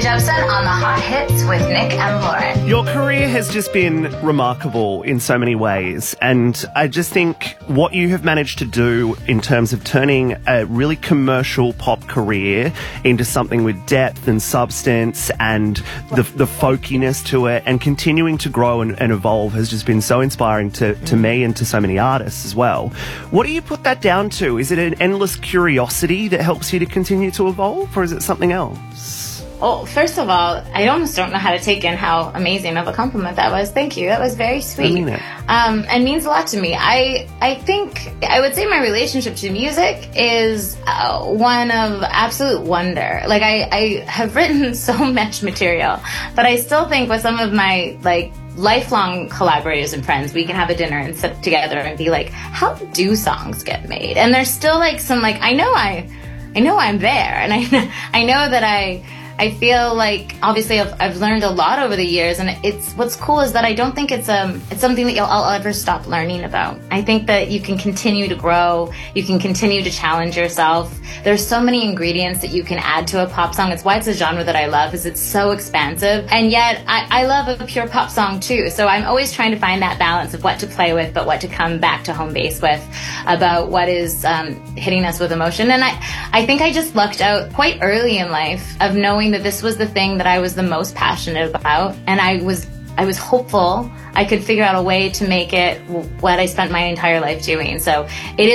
Jepson on the Hot Hits with Nick and Lauren. Your career has just been remarkable in so many ways, and I just think what you have managed to do in terms of turning a really commercial pop career into something with depth and substance and the folkiness to it, and continuing to grow and evolve has just been so inspiring to me and to so many artists as well. What do you put that down to? Is it an endless curiosity that helps you to continue to evolve, or is it something else? Well, first of all, I almost don't know how to take in how amazing of a compliment that was. Thank you. That was very sweet. I mean it. And means a lot to me. I think I would say my relationship to music is one of absolute wonder. Like, I have written so much material, but I still think with some of my, lifelong collaborators and friends, we can have a dinner and sit together and be like, how do songs get made? And there's still some I know I'm there, and I know that I feel like obviously I've learned a lot over the years, and it's what's cool is that I don't think it's something that I'll ever stop learning about. I think that you can continue to grow, you can continue to challenge yourself. There's so many ingredients that you can add to a pop song. It's why it's a genre that I love, is it's so expansive, and yet I love a pure pop song too. So I'm always trying to find that balance of what to play with, but what to come back to home base with, about what is hitting us with emotion. And I think I just lucked out quite early in life of knowing that this was the thing that I was the most passionate about, and I was hopeful I could figure out a way to make it what I spent my entire life doing. So it is